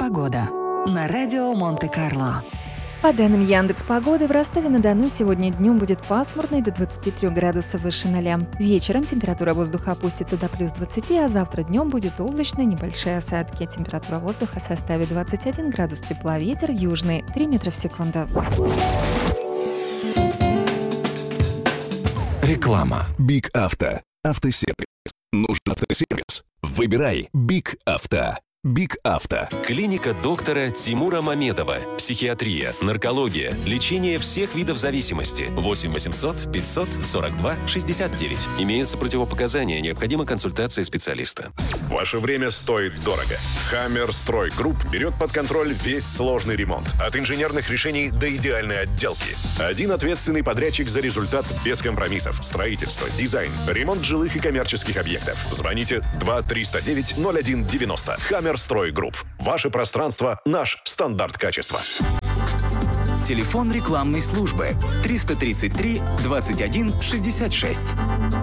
Погода на радио Монте-Карло. По данным Яндекс.Погоды, в Ростове-на-Дону сегодня днем будет пасмурно и до 23 градусов выше 0. Вечером температура воздуха опустится до плюс 20, а завтра днем будет облачно, небольшие осадки. Температура воздуха составит 21 градус тепла, ветер южный 3 метра в секунду. Реклама. Биг Авто. Автосервис. Нужен автосервис? Выбирай Биг Авто. Биг Авто. Клиника доктора Тимура Мамедова. Психиатрия, наркология, лечение всех видов зависимости. 8 800 542 69. Имеются противопоказания, необходима консультация специалиста. Ваше время стоит дорого. Хаммер Строй Групп берет под контроль весь сложный ремонт. От инженерных решений до идеальной отделки. Один ответственный подрядчик за результат без компромиссов. Строительство, дизайн, ремонт жилых и коммерческих объектов. Звоните 2-309-01-90. Хаммер Строй Групп. Ваше пространство – наш стандарт качества. Телефон рекламной службы 333 21 66.